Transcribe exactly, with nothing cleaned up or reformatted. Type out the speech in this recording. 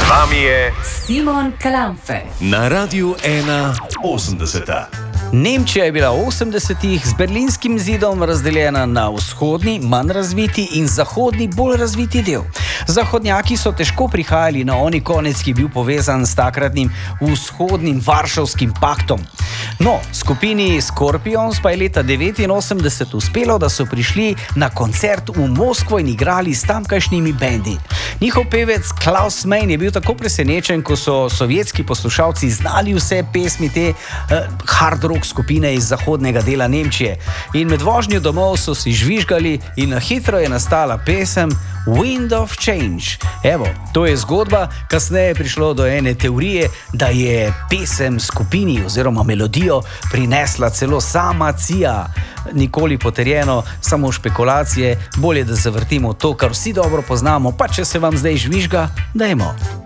vami je Simon Kalamfe na Radiu ena osemdeset. Nemčija je bila v osemdesetih z berlinskim zidom razdeljena na vzhodni, manj razviti in zahodni, bolj razviti del. Zahodnjaki so težko prihajali na oni konec, ki je bil povezan s takratnim vzhodnim Varšavskim paktom. No, skupini Scorpions pa je leta devetinosemdeset uspelo, da so prišli na koncert v Moskvo in igrali s tamkajšnjimi bendi. Njihov pevec Klaus Meine je bil tako presenečen, ko so sovjetski poslušalci znali vse pesmi te uh, hard rock skupine iz zahodnega dela Nemčije. In med vožnjo domov so si žvižgali in na hitro je nastala pesem Wind of Change. Evo, to je zgodba, kasneje je prišlo do ene teorije, da je pesem skupini oziroma melodijo prinesla celo sama C I A. Nikoli potrjeno, samo špekulacije, bolje da zavrtimo to, kar vsi dobro poznamo, pa če se vam zdaj žvižga, dajmo.